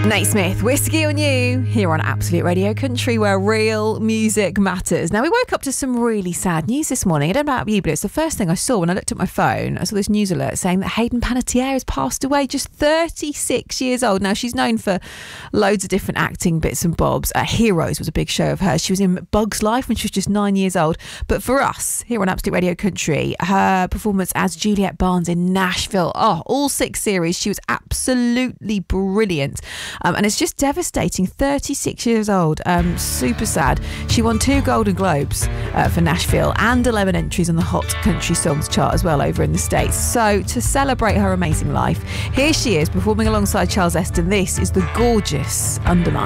Nate Smith, Whiskey on You, here on Absolute Radio Country, where real music matters. Now, we woke up to some really sad news this morning. I don't know about you, but it's the first thing I saw when I looked at my phone. I saw this news alert saying that Hayden Panettiere has passed away, just 36 years old. Now, she's known for loads of different acting bits and bobs. Heroes was a big show of hers. She was in Bug's Life when she was just 9 years old. But for us, here on Absolute Radio Country, her performance as Juliet Barnes in Nashville, all 6 series, she was absolutely brilliant. And it's just devastating. 36 years old. Super sad. She won 2 Golden Globes for Nashville and 11 entries on the Hot Country Songs chart as well over in the States. So to celebrate her amazing life, here she is performing alongside Charles Esten. This is the gorgeous Undermine.